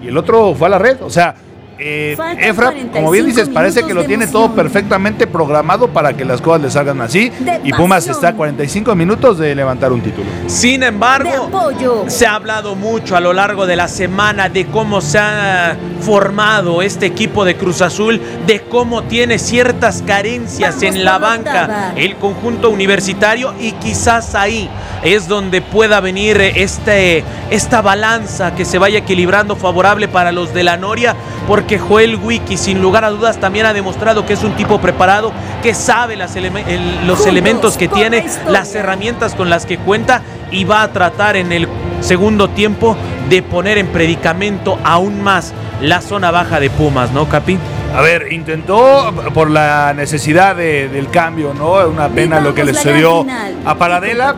y el otro fue a la red. O sea, Efra, como bien dices, parece que lo tiene todo perfectamente programado para que las cosas le salgan así, y Pumas está a 45 minutos de levantar un título. Sin embargo, se ha hablado mucho a lo largo de la semana de cómo se ha formado este equipo de Cruz Azul, de cómo tiene ciertas carencias en la banca el conjunto universitario, y quizás ahí es donde pueda venir esta balanza que se vaya equilibrando favorable para los de la Noria, porque Joel Wiki sin lugar a dudas también ha demostrado que es un tipo preparado, que sabe los elementos que tiene, las herramientas con las que cuenta, y va a tratar en el segundo tiempo de poner en predicamento aún más la zona baja de Pumas, ¿no, Capi? A ver, intentó por la necesidad del cambio, ¿no? Una pena lo que le sucedió a Paradela,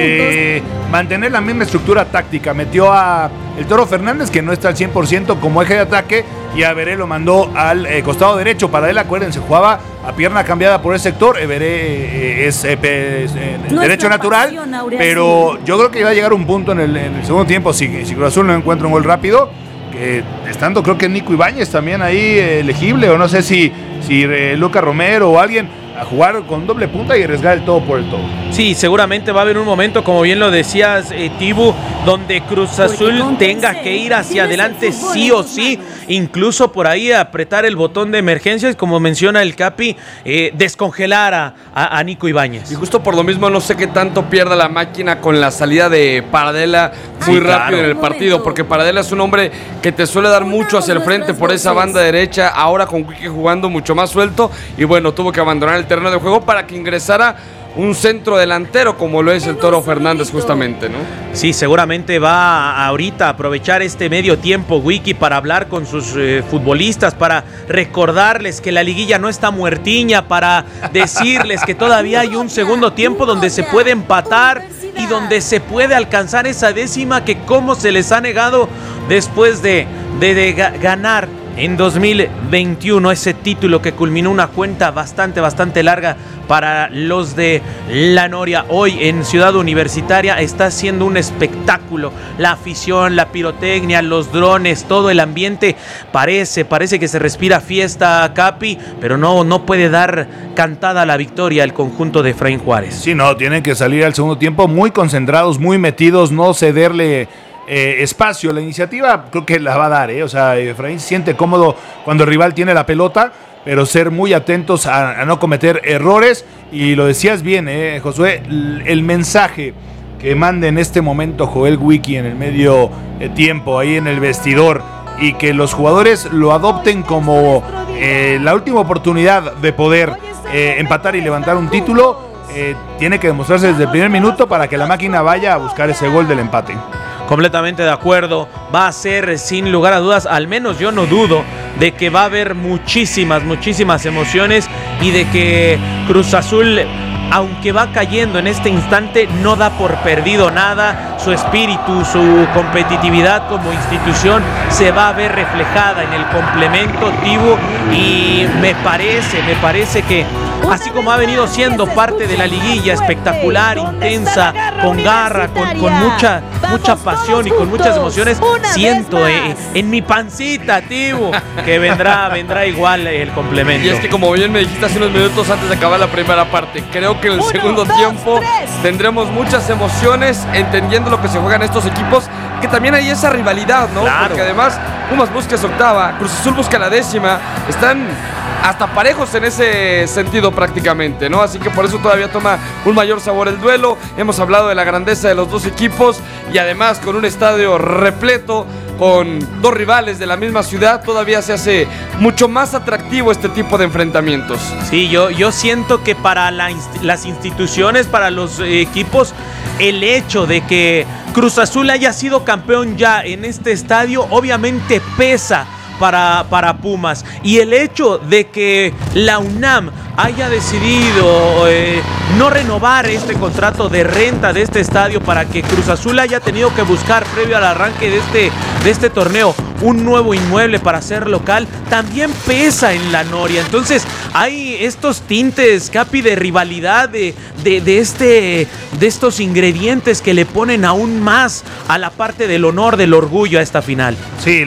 mantener la misma estructura táctica. Metió a el Toro Fernández, que no está al 100% como eje de ataque, y a Everé lo mandó al costado derecho. Paradela, acuérdense, jugaba a pierna cambiada por ese sector. Everé es derecho natural, pero yo creo que iba a llegar un punto en el segundo tiempo, si Cruz Azul no encuentra un gol rápido, estando creo que Nico Ibáñez también ahí elegible, o no sé si Lucas Romero o alguien, a jugar con doble punta y arriesgar el todo por el todo. Sí, seguramente va a haber un momento, como bien lo decías, Tibu, donde Cruz Azul tenga que ir hacia adelante sí o sí, incluso por ahí apretar el botón de emergencias, como menciona el Capi, descongelar a Nico Ibáñez. Y justo por lo mismo no sé qué tanto pierda la máquina con la salida de Paradela muy rápido en el partido, porque Paradela es un hombre que te suele dar mucho hacia el frente por esa banda derecha, ahora con Quique jugando mucho más suelto, y bueno, tuvo que abandonar el terreno de juego para que ingresara un centro delantero como lo es el Toro Fernández justamente, ¿no? Sí, seguramente va ahorita a aprovechar este medio tiempo Wiki para hablar con sus futbolistas, para recordarles que la liguilla no está muertiña, para decirles que todavía hay un segundo tiempo donde se puede empatar y donde se puede alcanzar esa décima que como se les ha negado después de ganar en 2021 ese título que culminó una cuenta bastante larga para los de la Noria. Hoy en Ciudad Universitaria está siendo un espectáculo, la afición, la pirotecnia, los drones, todo el ambiente, parece que se respira fiesta, Capi, pero no puede dar cantada la victoria el conjunto de Efraín Juárez. Sí, no, tienen que salir al segundo tiempo muy concentrados, muy metidos, no cederle espacio. La iniciativa creo que la va a dar, o sea, Efraín se siente cómodo cuando el rival tiene la pelota, pero ser muy atentos a no cometer errores. Y lo decías bien, Josué, el mensaje que manda en este momento Joel Wiki en el medio tiempo, ahí en el vestidor, y que los jugadores lo adopten como la última oportunidad de poder empatar y levantar un título, tiene que demostrarse desde el primer minuto para que la máquina vaya a buscar ese gol del empate. Completamente de acuerdo, va a ser sin lugar a dudas, al menos yo no dudo, de que va a haber muchísimas emociones y de que Cruz Azul, aunque va cayendo en este instante, no da por perdido nada. Su espíritu, su competitividad como institución se va a ver reflejada en el complemento, Tibu, y me parece que así como ha venido siendo parte de la liguilla espectacular, intensa, con garra, con mucha pasión y con muchas emociones, siento en mi pancita, Tibu, que vendrá igual el complemento. Y es que, como bien me dijiste hace unos minutos antes de acabar la primera parte, creo que en el segundo tiempo tendremos muchas emociones, entendiendo lo que se juegan estos equipos, que también hay esa rivalidad, ¿no? Claro. Porque además Pumas busca esa octava, Cruz Azul busca la décima, están hasta parejos en ese sentido prácticamente, ¿no? Así que por eso todavía toma un mayor sabor el duelo. Hemos hablado de la grandeza de los dos equipos, y además con un estadio repleto, con dos rivales de la misma ciudad, todavía se hace mucho más atractivo este tipo de enfrentamientos. Sí, yo siento que para las instituciones, para los equipos, el hecho de que Cruz Azul haya sido campeón ya en este estadio obviamente pesa para Pumas, y el hecho de que la UNAM haya decidido no renovar este contrato de renta de este estadio, para que Cruz Azul haya tenido que buscar previo al arranque de este torneo un nuevo inmueble para ser local, también pesa en la Noria. Entonces hay estos tintes, Capi, de rivalidad, de estos ingredientes que le ponen aún más a la parte del honor, del orgullo a esta final. Sí,